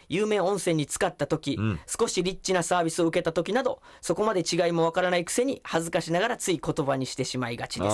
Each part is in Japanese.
有名温泉に浸かった時、少しリッチなサービスを受けた時など、そこまで違いもわからないくせに恥ずかしながらつい言葉にしてしまいがちです。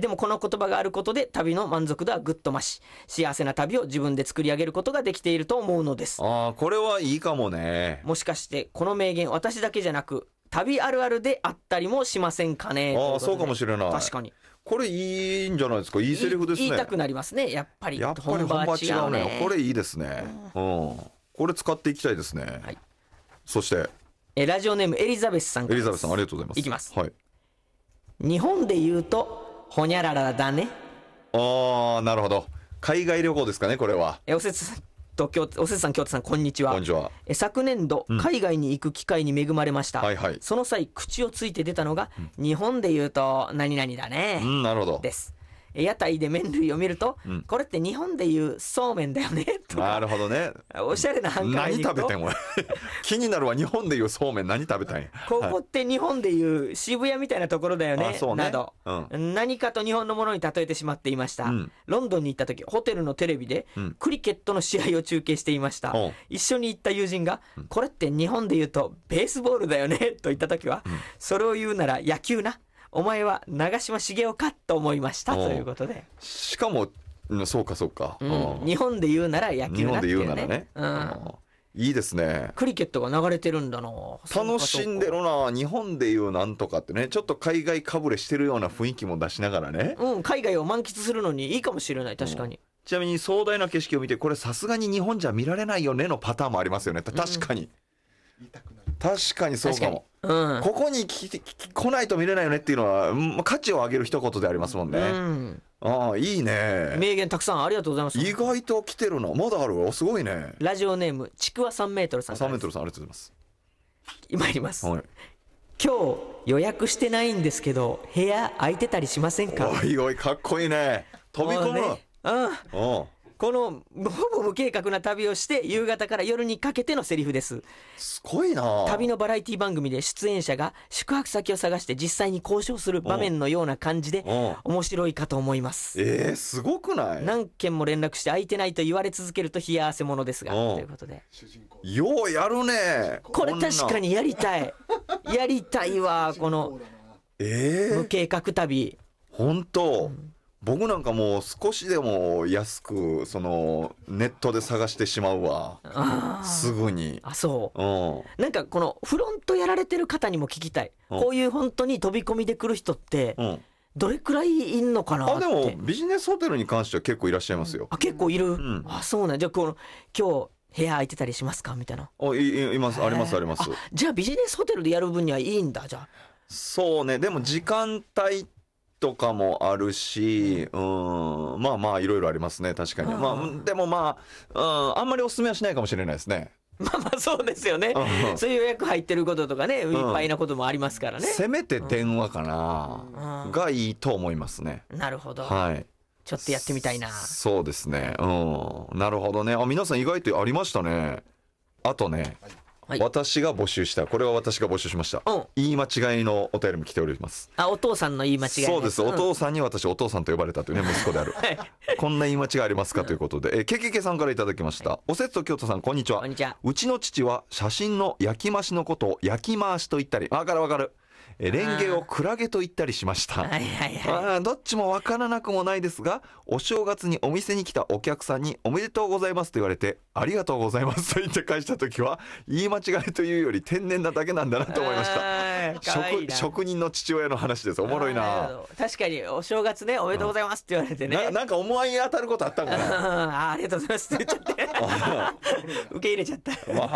でもこの言葉があることで旅の満足度はぐっと増し、幸せな旅を自分で作り上げることができていると思うのです。 これはいいかもね。 もしかしてこの名言、私だけじゃなく旅あるあるであったりもしませんかね。 そうかもしれない。 確かにこれいいんじゃないですか。いいセリフですね。 言いたくなりますね。やっぱり本場は違うね。これいいですね。これ使っていきたいですね。 はい、 そしてラジオネームエリザベスさんからです。 エリザベスさん、ありがとうございます。 いきます。 はい。 日本で言うとほにゃららだね。 なるほど。海外旅行ですかね、これは。 おせつさん、京都さん、こんにちは。 こんにちは。 昨年度、海外に行く機会に恵まれました。 はいはい。 その際、口をついて出たのが、日本で言うと何々だね。 なるほど。 です。屋台で麺類を見ると、これって日本でいうそうめんだよねとか。 なるほどね。 おしゃれな繁華街に行くと、 何食べてん俺気になるわ。日本でいうそうめん何食べたんや。 ここって日本でいう渋谷みたいなところだよね、 そうねなど、何かと日本のものに例えてしまっていました。ロンドンに行った時、ホテルのテレビでクリケットの試合を中継していました。一緒に行った友人が、これって日本で言うとベースボールだよねと言った時は、それを言うなら野球な、お前は長嶋茂雄かと思いましたということで。 しかもそうかそうか、 日本で言うなら野球なっていうね。 日本で言うならね、いいですね。 クリケットが流れてるんだな。 楽しんでるな。日本で言うなんとかってね、ちょっと海外かぶれしてるような雰囲気も出しながらね、 海外を満喫するのにいいかもしれない。確かに、 ちなみに壮大な景色を見て、これさすがに日本じゃ見られないよねのパターンもありますよね。確かに、確かにそうかも。ここに来ないと見れないよねっていうのは、価値を上げる一言でありますもんね。いいね。 名言たくさんありがとうございます。 意外と来てるな。まだある。すごいね。 ラジオネームちくわ3メートルさんから 3メートルさん、ありがとうございます。 参ります。今日予約してないんですけど部屋空いてたりしませんか。 おいおい、かっこいいね。飛び込む。 このほぼ無計画な旅をして夕方から夜にかけてのセリフです。 すごいな。 旅のバラエティ番組で出演者が宿泊先を探して実際に交渉する場面のような感じで面白いかと思います。 すごくない？ 何件も連絡して空いてないと言われ続けると冷や汗ものですが、ということでようやるね。 これ確かにやりたいわ。この無計画旅、 本当、僕なんかもう少しでも安くネットで探してしまうわ。すぐに。 そう。なんかこのフロントやられてる方にも聞きたい。こういう本当に飛び込みで来る人ってどれくらいいんのかなって。 でもビジネスホテルに関しては結構いらっしゃいますよ。 結構いる。そうなん。じゃあ今日部屋空いてたりしますかみたいな。 います。ありますあります。 じゃあビジネスホテルでやる分にはいいんだ。じゃあそうね。でも時間帯とかもあるし、まあまあいろいろありますね。確かに。でもあんまりおすすめはしないかもしれないですね。 まあそうですよね。そういう予約入ってることとかね、いっぱいなこともありますからね。 せめて電話かな、がいいと思いますね。 なるほど。 はい。 ちょっとやってみたいな。そうですね。なるほどね。皆さん意外とありましたね。あとね、私が募集した、これは私が募集しました。言い間違いのお便りも来ております。 お父さんの言い間違い。 そうです。お父さんに私お父さんと呼ばれたというね、息子である。こんな言い間違いありますかということで、けけけさんからいただきました。おせつと京都さん、こんにちは。うちの父は写真の焼き増しのことを焼き回しと言ったり、わかる。レンゲをクラゲと言ったりしました。どっちもわからなくもないですが、お正月にお店に来たお客さんにおめでとうございますと言われて、ありがとうございますと言って返した時は、言い間違いというより天然なだけなんだなと思いました。職人の父親の話です。おもろいな。 確かにお正月ね、おめでとうございますって言われてね、 なんか思い当たることあったんかな。 ありがとうございますって言っちゃって受け入れちゃった。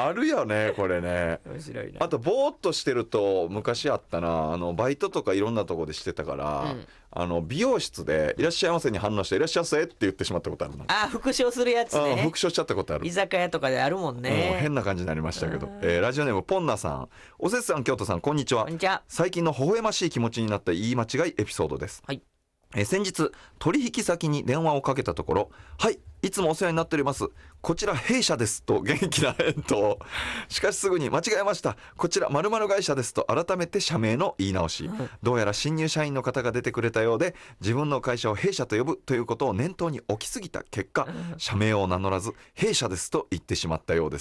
あるよね、これね。 面白いな。 あとぼーっとしてると、昔あったな、バイトとかいろんなとこでしてたから、美容室でいらっしゃいませに反応していらっしゃいませって言ってしまったことあるの。 復唱するやつね。 復唱しちゃったことある。 居酒屋とかであるもんね。 変な感じになりましたけど。ラジオネームポンナさん、おせつさん、京都さん、こんにちは。最近の微笑ましい気持ちになった言い間違いエピソードです。先日取引先に電話をかけたところ、いつもお世話になっております、こちら弊社ですと元気な返答。しかしすぐに間違えました、こちら〇〇会社ですと改めて社名の言い直し。どうやら新入社員の方が出てくれたようで、自分の会社を弊社と呼ぶということを念頭に置きすぎた結果、社名を名乗らず弊社ですと言ってしまったようで